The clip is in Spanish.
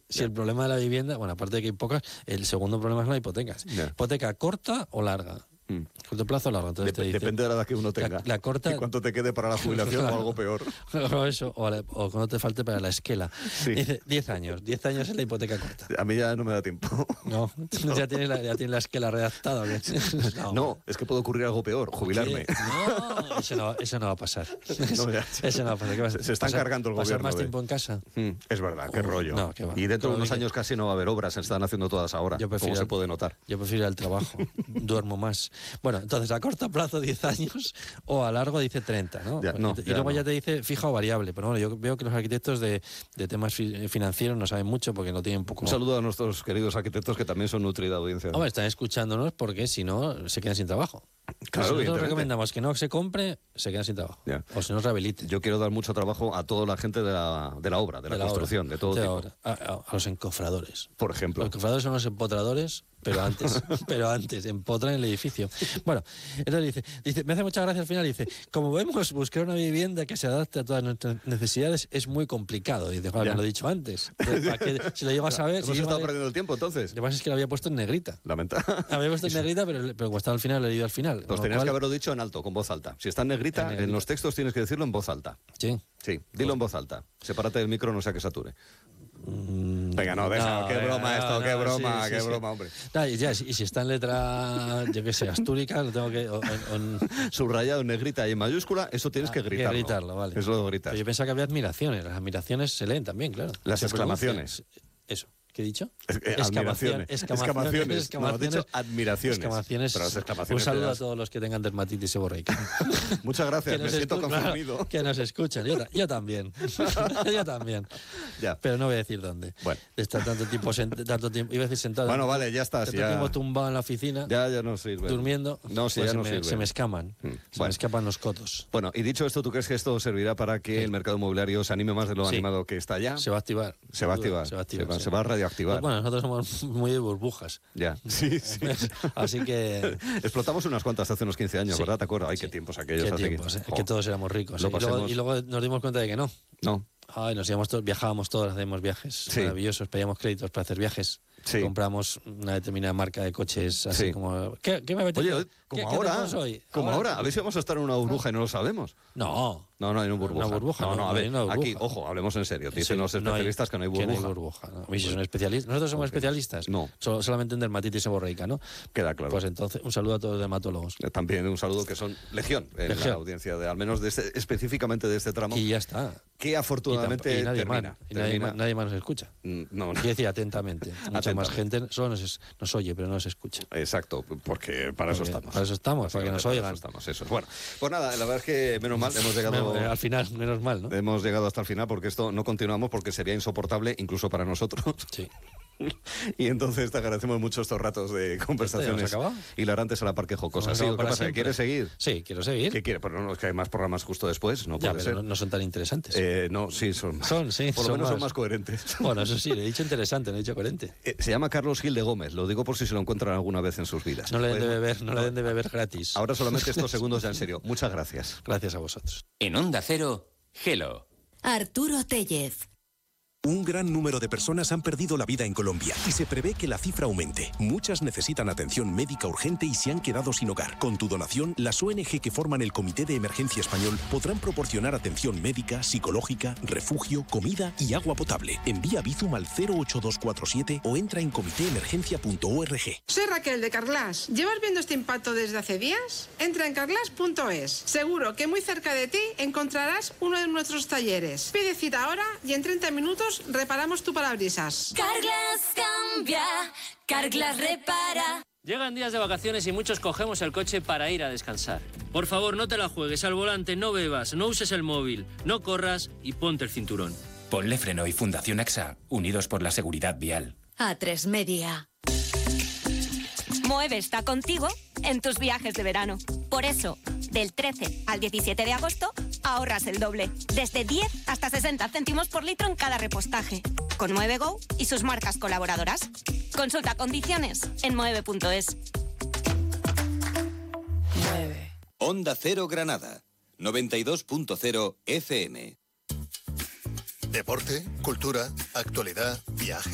Si el problema de la vivienda, bueno, aparte de que hay pocas, el segundo problema es la hipoteca. ¿Hipoteca corta o larga? Corto plazo o largo. Entonces te dice, depende de la edad que uno tenga. La corta... Y cuánto te quede para la jubilación o algo peor. O eso, o cuando te falte para la esquela. Sí. Dice 10 años. 10 años es la hipoteca corta. A mí ya no me da tiempo. No, ya tienes la esquela redactada. No, es que puede ocurrir algo peor, jubilarme. No, eso no va a pasar. No, eso no va a pasar. Se están cargando el gobierno. ¿Pasar más tiempo en casa? Es verdad, qué rollo. No, qué va. Y dentro de unos años casi no va a haber obras, se están haciendo todas ahora, como se puede notar. Yo prefiero ir al trabajo, duermo más. Bueno, entonces a corto plazo 10 años o a largo dice 30, ¿no? Y luego ya te dice fija o variable, pero bueno, yo veo que los arquitectos de temas financieros no saben mucho porque no tienen poco... Un saludo a nuestros queridos arquitectos que también son nutrida audiencia. Hombre, están escuchándonos porque si no se quedan sin trabajo. Claro, nosotros recomendamos que no se compre, se quedan sin trabajo. Ya. O se nos rehabilite. Yo quiero dar mucho trabajo a toda la gente de la obra, de la construcción, de todo tipo. A los encofradores. Por ejemplo. Los encofradores son los empotradores, pero antes empotran el edificio. Bueno, entonces dice, me hace mucha gracia al final, dice, como vemos, buscar una vivienda que se adapte a todas nuestras necesidades es muy complicado. Dice, joder, me lo he dicho antes. Si lo llegas a ver... Hemos estado perdiendo el tiempo, entonces. Lo que pasa es que lo había puesto en negrita. Lamentable. Había puesto en negrita, pero como estaba al final, lo he leído al final. Pues tenías que haberlo dicho en alto, con voz alta. Si está en negrita, en los textos tienes que decirlo en voz alta. Sí. Sí, dilo en voz alta. Sepárate del micro, no sea que sature. Venga, no, déjalo. Qué broma esto, qué broma, hombre. Y si está en letra, yo qué sé, astúrica, lo tengo que... Subrayado en negrita y en mayúscula, eso tienes que gritarlo. Que gritarlo, vale. Eso lo gritas. Pero yo pensaba que había admiraciones. Las admiraciones se leen también, claro. Las exclamaciones. Eso. ¿Qué he dicho? Exclamaciones. No, has dicho admiraciones. Exclamaciones. Pero las exclamaciones. Un saludo a todos los que tengan dermatitis seborreica. Muchas gracias, me siento confundido. Claro, que nos escuchan. Yo también. Yo también. Ya. Pero no voy a decir dónde. Bueno. De estar tanto tiempo, iba a decir sentado. Bueno, vale, ya está. Tanto tiempo tumbado en la oficina. Ya no sirve. Durmiendo. No, sí, pues ya no sirve. Se me escaman. Se me escapan los cotos. Bueno, y dicho esto, ¿tú crees que esto servirá para que el mercado inmobiliario se anime más de lo animado que está ya? Se va a activar. Se va a radioactivar. Bueno, nosotros somos muy de burbujas. Ya, sí. Así que... Explotamos unas cuantas hace unos 15 años, ¿verdad? ¿Te acuerdas? Ay, qué tiempos aquellos. Qué tiempos, que todos éramos ricos. Y luego nos dimos cuenta de que no. No. Ay, viajábamos todos, hacíamos viajes maravillosos, pedíamos créditos para hacer viajes. Sí. Compramos una determinada marca de coches así como... ¿Qué me apetece? Oye, como ahora. A ver si vamos a estar en una burbuja y no lo sabemos. No, hay una burbuja. Una burbuja. No, a ver, aquí, ojo, hablemos en serio. Dicen los especialistas que no hay burbuja. Que no hay burbuja. ¿No? ¿Y si son especialistas? ¿Nosotros somos especialistas? No. Solamente en dermatitis seborreica, ¿no? Queda claro. Pues entonces, un saludo a todos los dermatólogos. También un saludo que son legión en la audiencia, al menos específicíamente de este tramo. Y ya está. Que afortunadamente nadie termina. Nadie más nos escucha. No. Quiero decir, atentamente. Mucha más gente solo nos oye, pero no nos escucha. Exacto, porque para eso estamos. Para eso estamos, para que nos oigan. Eso. Bueno, pues nada, la verdad es que menos mal, hemos llegado... al final, menos mal, ¿no? Hemos llegado hasta el final porque esto no continuamos porque sería insoportable incluso para nosotros. Sí. Y entonces te agradecemos mucho estos ratos de conversaciones hilarantes a la par que jocosas. ¿Qué pasa? ¿Quieres seguir? Sí, quiero seguir. ¿Qué quieres? Pero no, es que hay más programas justo después, no puede ser. No son tan interesantes. No, sí, son más. Sí, por lo menos son más coherentes. Bueno, eso sí, le he dicho interesante, no he dicho coherente. Se llama Carlos Gil de Gómez, lo digo por si se lo encuentran alguna vez en sus vidas. No le den de beber gratis. Ahora solamente estos segundos ya en serio. Muchas gracias. Gracias a vosotros. En Onda Cero, Hello. Arturo Tellez. Un gran número de personas han perdido la vida en Colombia y se prevé que la cifra aumente. Muchas necesitan atención médica urgente y se han quedado sin hogar. Con tu donación, las ONG que forman el Comité de Emergencia Español podrán proporcionar atención médica, psicológica, refugio, comida y agua potable. Envía Bizum al 08247 o entra en comitéemergencia.org. Soy Raquel de Carglass. ¿Llevas viendo este impacto desde hace días? Entra en carglass.es. Seguro que muy cerca de ti encontrarás uno de nuestros talleres. Pide cita ahora y en 30 minutos reparamos tu parabrisas. Carglass cambia, Carglass repara. Llegan días de vacaciones y muchos cogemos el coche para ir a descansar. Por favor, no te la juegues al volante, no bebas, no uses el móvil, no corras y ponte el cinturón. Ponle Freno y Fundación AXA, unidos por la seguridad vial. A3 Media. Moeve está contigo en tus viajes de verano. Por eso, del 13 al 17 de agosto, ahorras el doble. Desde 10 hasta 60 céntimos por litro en cada repostaje. Con Mueve Go y sus marcas colaboradoras. Consulta condiciones en mueve.es. Onda Cero Granada, 92.0 FM. Deporte, cultura, actualidad, viajes.